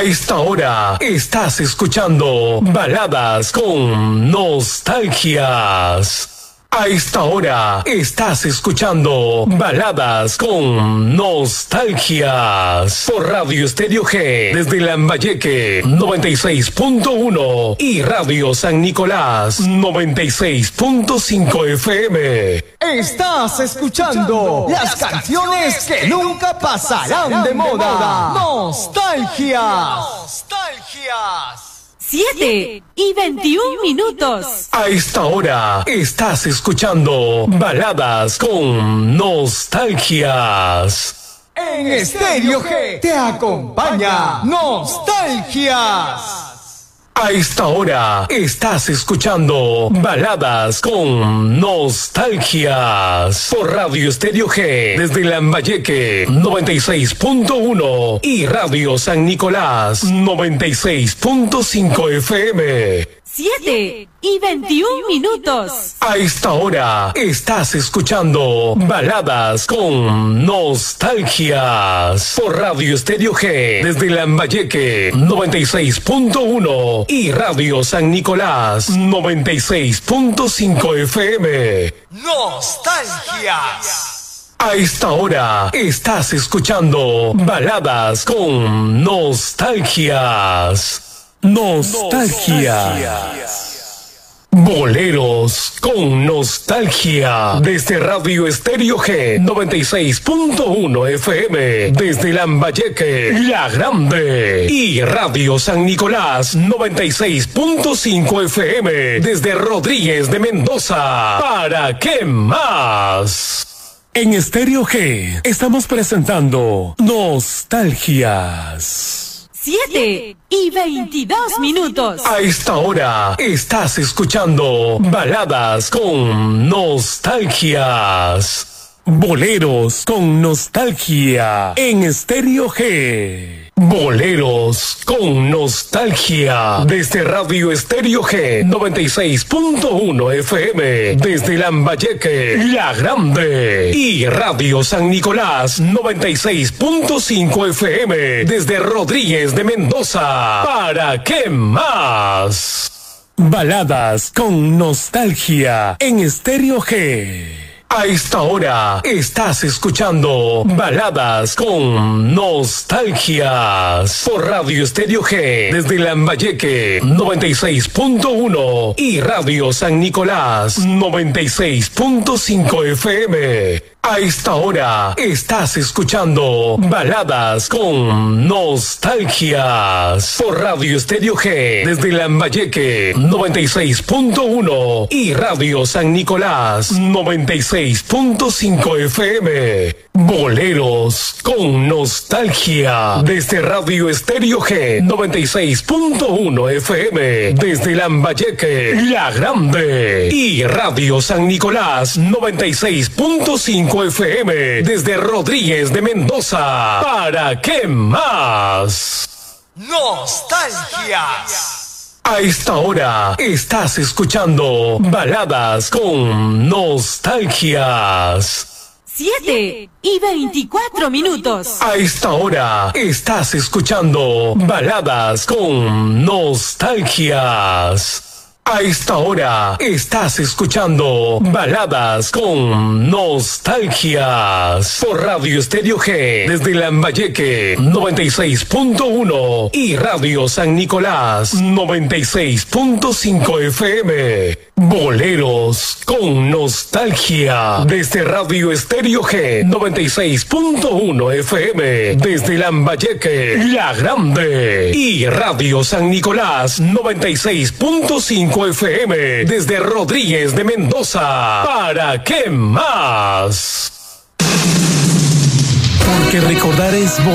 A esta hora estás escuchando Baladas con Nostalgias. A esta hora estás escuchando Baladas con Nostalgias por Radio Estéreo G desde Lambayeque 96.1 y Radio San Nicolás 96.5 FM. Estás escuchando las canciones que nunca pasarán de moda. Nostalgias. 7:21. A esta hora estás escuchando Baladas con Nostalgias. En Estéreo G te acompaña Nostalgias. A esta hora estás escuchando Baladas con Nostalgias por Radio Estéreo G desde Lambayeque 96.1 y Radio San Nicolás 96.5 FM. 7:21. A esta hora estás escuchando Baladas con Nostalgias por Radio Estéreo G desde Lambayeque 96.1 y Radio San Nicolás 96.5 FM. Nostalgias. A esta hora estás escuchando Baladas con Nostalgias. Nostalgia. Boleros con nostalgia desde Radio Estéreo G 96.1 FM desde Lambayeque, La Grande y Radio San Nicolás 96.5 FM desde Rodríguez de Mendoza. ¿Para qué más? En Estéreo G estamos presentando Nostalgias. 7:22. A esta hora estás escuchando Baladas con Nostalgias. Boleros con nostalgia en Estéreo G. Boleros con nostalgia desde Radio Estéreo G 96.1 FM desde Lambayeque, La Grande y Radio San Nicolás 96.5 FM desde Rodríguez de Mendoza. ¿Para qué más? Baladas con nostalgia en Estéreo G. A esta hora estás escuchando Baladas con Nostalgias por Radio Estéreo G desde Lambayeque 96.1 y Radio San Nicolás 96.5 FM. A esta hora estás escuchando Baladas con Nostalgias por Radio Estéreo G desde Lambayeque 96.1 y Radio San Nicolás 96.5 FM. Boleros con nostalgia desde Radio Estéreo G 96.1 FM desde Lambayeque, La Grande y Radio San Nicolás 96.5 FM desde Rodríguez de Mendoza. ¿Para qué más? Nostalgias. A esta hora estás escuchando Baladas con Nostalgias. 7:24. A esta hora estás escuchando Baladas con Nostalgias. A esta hora estás escuchando Baladas con Nostalgias por Radio Estéreo G desde Lambayeque 96.1 y Radio San Nicolás 96.5 FM. Boleros con nostalgia desde Radio Estéreo G 96.1 FM desde Lambayeque, La Grande y Radio San Nicolás 96.5 FM desde Rodríguez de Mendoza. ¿Para qué más? Porque recordar es